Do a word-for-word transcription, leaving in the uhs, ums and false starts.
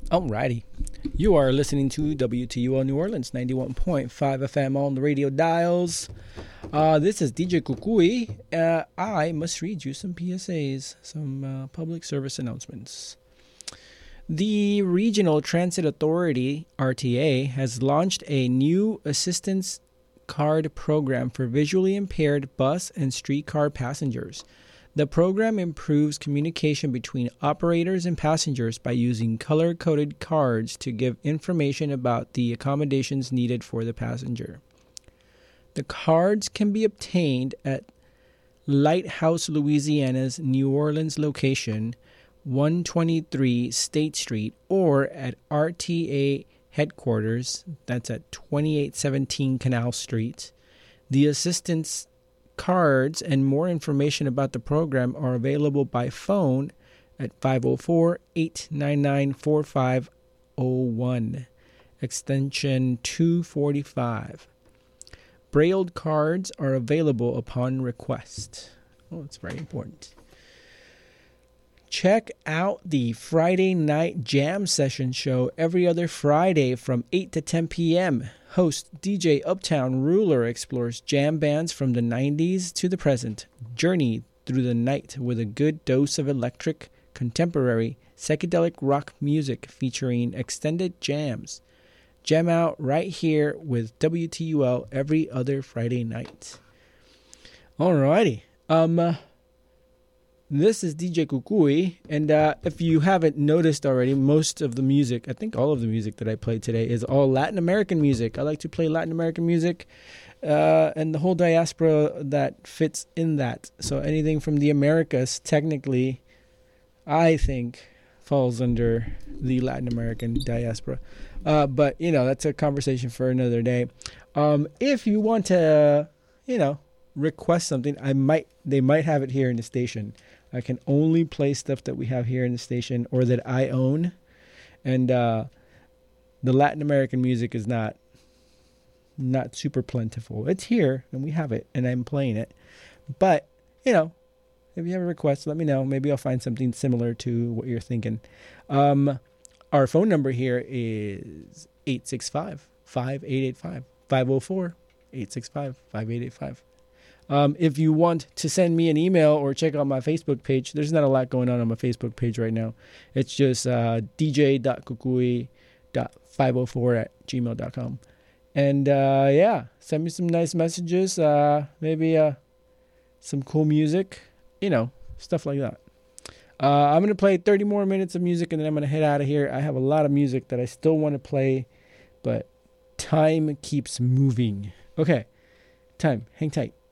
Alrighty. You are listening to W T U L New Orleans, ninety-one point five F M on the radio dials. Uh, this is D J Kukui. Uh, I must read you some P S As, some uh, public service announcements. The Regional Transit Authority, R T A, has launched a new assistance card program for visually impaired bus and streetcar passengers. The program improves communication between operators and passengers by using color-coded cards to give information about the accommodations needed for the passenger. The cards can be obtained at Lighthouse Louisiana's New Orleans location, one twenty-three State Street, or at R T A headquarters, that's at twenty-eight seventeen Canal Street. The assistance cards and more information about the program are available by phone at five oh four, eight nine nine, four five oh one, extension two forty-five. Brailled cards are available upon request. Oh, it's very important. Check out the Friday Night Jam Session show every other Friday from eight to ten p.m. Host D J Uptown Ruler explores jam bands from the nineties to the present. Journey through the night with a good dose of electric, contemporary, psychedelic rock music featuring extended jams. Jam out right here with W T U L every other Friday night. Alrighty. Um... Uh, This is D J Kukui, and uh, if you haven't noticed already, most of the music, I think all of the music that I played today is all Latin American music. I like to play Latin American music uh, and the whole diaspora that fits in that. So anything from the Americas, technically, I think, falls under the Latin American diaspora. Uh, but, you know, that's a conversation for another day. Um, if you want to, you know, request something, I might, they might have it here in the station. I can only play stuff that we have here in the station or that I own. And uh, the Latin American music is not not super plentiful. It's here and we have it and I'm playing it. But, you know, if you have a request, let me know. Maybe I'll find something similar to what you're thinking. Um, our phone number here is eight six five, five eight eight five, five oh four, eight six five, five eight eight five. Um, if you want to send me an email or check out my Facebook page, there's not a lot going on on my Facebook page right now. It's just uh, d j dot kukui dot five oh four at gmail dot com. And uh, yeah, send me some nice messages, uh, maybe uh, some cool music, you know, stuff like that. Uh, I'm going to play thirty more minutes of music and then I'm going to head out of here. I have a lot of music that I still want to play, but time keeps moving. Okay, time, hang tight.